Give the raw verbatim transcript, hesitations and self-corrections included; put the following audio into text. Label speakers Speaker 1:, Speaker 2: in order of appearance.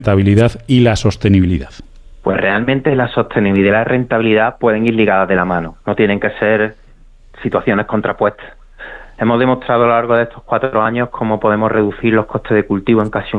Speaker 1: rentabilidad y la sostenibilidad?
Speaker 2: Pues realmente la sostenibilidad y la rentabilidad pueden ir ligadas de la mano, no tienen que ser situaciones contrapuestas. Hemos demostrado a lo largo de estos cuatro años cómo podemos reducir los costes de cultivo en casi un